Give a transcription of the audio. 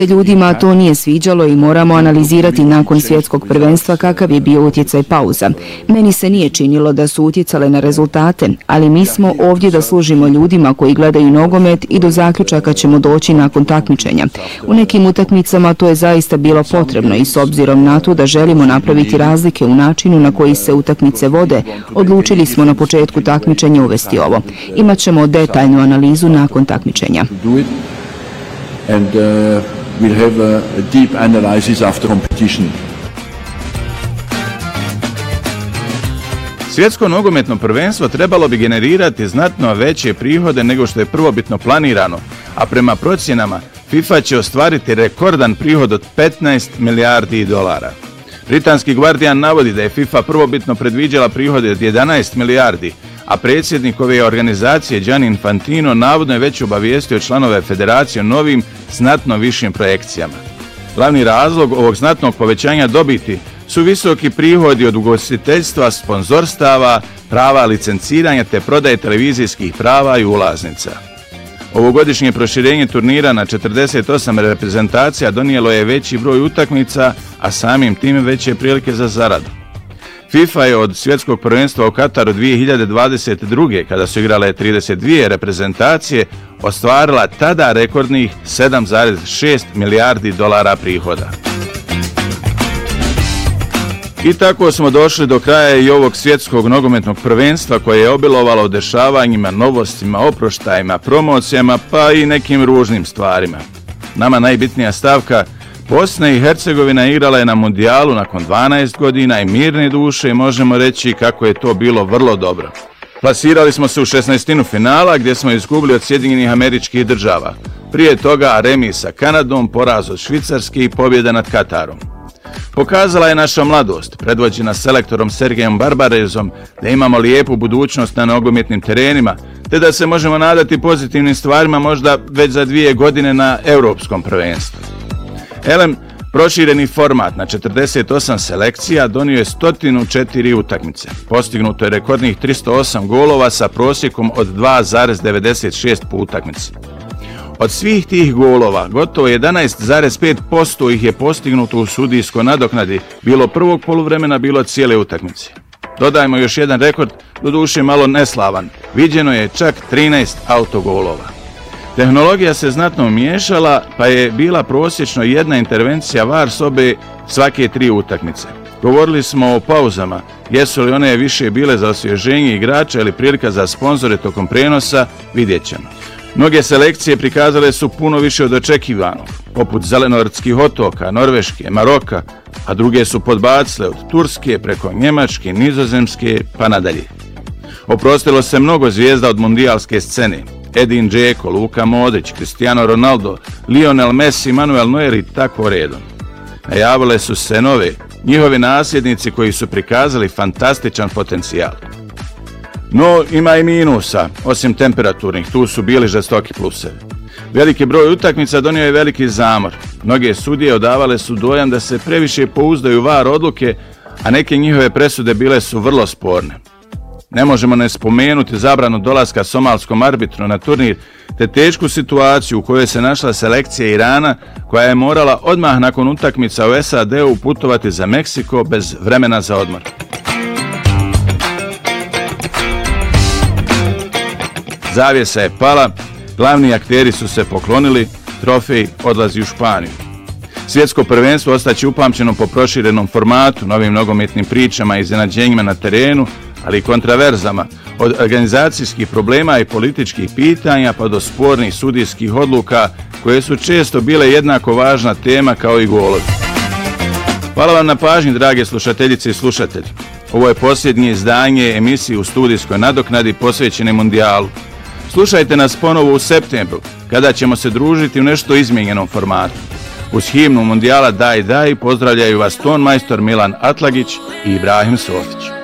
Ljudima to nije sviđalo i moramo analizirati nakon svjetskog prvenstva kakav je bio utjecaj pauza. Meni se nije činilo da su utjecale na rezultate, ali mi smo ovdje da služimo ljudima koji gledaju nogomet i do zaključaka ćemo doći nakon takmičenja. U nekim utakmicama to je zaista bilo potrebno i s obzirom na to da želimo napraviti razlike u načinu na koji se utakmice vode, odlučili smo na početku takmičenja uvesti ovo. Imaćemo detaljnu analizu nakon takmičenja. We'll have a deep analysis after competition. Svjetsko nogometno prvenstvo trebalo bi generirati znatno veće prihode nego što je prvobitno planirano, a prema procjenama FIFA će ostvariti rekordan prihod od 15 milijardi dolara. Britanski Guardian navodi da je FIFA prvobitno predviđala prihode od 11 milijardi, a predsjednik ove organizacije Gianni Infantino navodno je već obavijestio članove federacije o novim, znatno višim projekcijama. Glavni razlog ovog znatnog povećanja dobiti su visoki prihodi od ugostiteljstva, sponzorstava, prava licenciranja te prodaje televizijskih prava i ulaznica. Ovogodišnje proširenje turnira na 48 reprezentacija donijelo je veći broj utakmica, a samim tim veće prilike za zaradu. FIFA je od svjetskog prvenstva u Kataru 2022. kada su igrale 32 reprezentacije, ostvarila tada rekordnih 7,6 milijardi dolara prihoda. I tako smo došli do kraja i ovog svjetskog nogometnog prvenstva koje je obilovalo dešavanjima, novostima, oproštajima, promocijama pa i nekim ružnim stvarima. Nama najbitnija stavka: Bosna i Hercegovina igrala je na mundijalu nakon 12 godina i mirne duše, možemo reći kako je to bilo vrlo dobro. Plasirali smo se u 16. finala gdje smo izgubili od Sjedinjenih Američkih Država. Prije toga remis sa Kanadom, poraz od Švicarske i pobjeda nad Katarom. Pokazala je naša mladost, predvođena selektorom Sergejom Barbarezom, da imamo lijepu budućnost na nogometnim terenima, te da se možemo nadati pozitivnim stvarima možda već za 2 godine na Europskom prvenstvu. Elem, prošireni format na 48 selekcija donio je 104 utakmice. Postignuto je rekordnih 308 golova sa prosjekom od 2,96 po utakmici. Od svih tih golova, gotovo 11,5% ih je postignuto u sudijskoj nadoknadi, bilo prvog poluvremena, bilo cijele utakmice. Dodajmo još jedan rekord, doduše malo neslavan. Viđeno je čak 13 autogolova. Tehnologija se znatno umiješala, pa je bila prosječno jedna intervencija VAR sobe svake 3 utakmice. Govorili smo o pauzama, jesu li one više bile za osvježenje igrača ili prilika za sponzore tokom prenosa, vidjet ćemo. Mnoge selekcije prikazale su puno više od očekivanog, poput Zelenortskih otoka, Norveške, Maroka, a druge su podbacile od Turske preko Njemačke, Nizozemske pa nadalje. Oprostilo se mnogo zvijezda od mundijalske scene: Edin Dzeko, Luka Modrić, Cristiano Ronaldo, Lionel Messi, Manuel Neuer i tako redom. Najavile su se nove, njihovi nasljednici koji su prikazali fantastičan potencijal. No, ima i minusa, osim temperaturnih, tu su bili žestoki plusevi. Veliki broj utakmica donio je veliki zamor. Mnoge sudije odavale su dojam da se previše pouzdaju u VAR odluke, a neke njihove presude bile su vrlo sporne. Ne možemo ne spomenuti zabranu dolaska somalskom arbitru na turnir, te tešku situaciju u kojoj se našla selekcija Irana, koja je morala odmah nakon utakmica u SAD-u putovati za Meksiko bez vremena za odmor. Zavjesa je pala, glavni akteri su se poklonili, trofej odlazi u Španiju. Svjetsko prvenstvo ostaće upamćeno po proširenom formatu, novim nogometnim pričama i iznenađenjima na terenu, ali i kontraverzama, od organizacijskih problema i političkih pitanja pa do spornih sudijskih odluka koje su često bile jednako važna tema kao i golovi. Hvala vam na pažnji, drage slušateljice i slušatelji. Ovo je posljednje izdanje emisije u studijskoj nadoknadi posvećene mundijalu. Slušajte nas ponovo u septembru, kada ćemo se družiti u nešto izmijenjenom formatu. Uz himnu mundijala Daj Daj pozdravljaju vas ton majstor Milan Atlagić i Ibrahim Sofić.